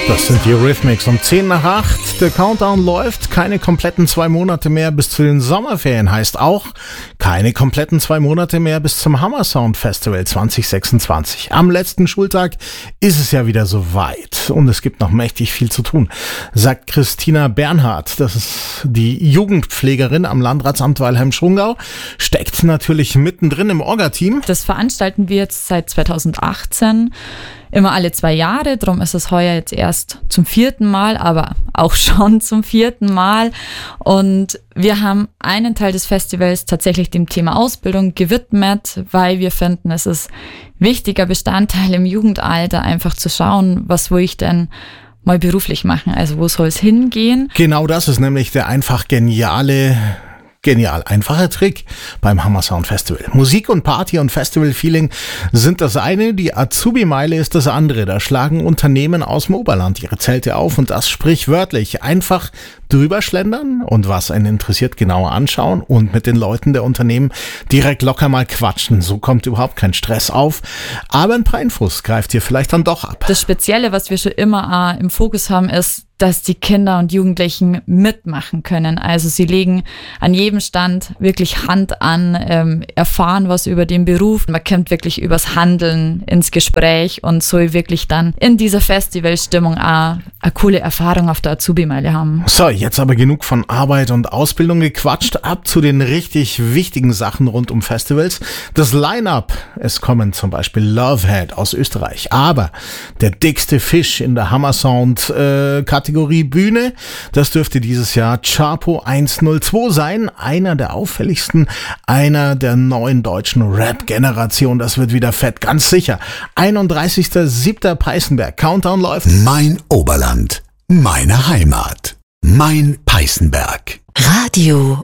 Das sind die Eurythmics um 7:50. Der Countdown läuft. Keine kompletten 2 Monate mehr bis zu den Sommerferien. Heißt auch, keine kompletten 2 Monate mehr bis zum Hammersound Festival 2026. Am letzten Schultag ist es ja wieder soweit. Und es gibt noch mächtig viel zu tun, sagt Christina Bernhard. Das ist die Jugendpflegerin am Landratsamt Weilheim-Schongau. Steckt natürlich mittendrin im Orga-Team. Das veranstalten wir jetzt seit 2018. Immer alle 2 Jahre, darum ist es heuer jetzt erst zum 4. Mal, aber auch schon zum 4. Mal. Und wir haben einen Teil des Festivals tatsächlich dem Thema Ausbildung gewidmet, weil wir finden, es ist wichtiger Bestandteil im Jugendalter, einfach zu schauen, was will ich denn mal beruflich machen, also wo soll es hingehen. Genau das ist nämlich der einfach genial einfacher Trick beim Hammersound Festival. Musik und Party und Festival-Feeling sind das eine, die Azubi-Meile ist das andere. Da schlagen Unternehmen aus dem Oberland ihre Zelte auf und das sprichwörtlich. Einfach drüber schlendern und was einen interessiert, genauer anschauen und mit den Leuten der Unternehmen direkt locker mal quatschen. So kommt überhaupt kein Stress auf. Aber ein paar Infos greift ihr vielleicht dann doch ab. Das Spezielle, was wir schon immer im Fokus haben, ist, dass die Kinder und Jugendlichen mitmachen können. Also sie legen an jedem Stand wirklich Hand an, erfahren was über den Beruf. Man kommt wirklich übers Handeln ins Gespräch und soll wirklich dann in dieser Festivalstimmung auch eine coole Erfahrung auf der Azubi-Meile haben. So, jetzt aber genug von Arbeit und Ausbildung gequatscht. Ab zu den richtig wichtigen Sachen rund um Festivals. Das Line-Up. Es kommen zum Beispiel Lovehead aus Österreich. Aber der dickste Fisch in der Hammersound-Kategorie Bühne, das dürfte dieses Jahr Chapo 102 sein. Einer der auffälligsten, einer der neuen deutschen Rap-Generation. Das wird wieder fett, ganz sicher. 31.07. Peißenberg. Countdown läuft. Mein Oberland. Meine Heimat. Mein Peißenberg. Radio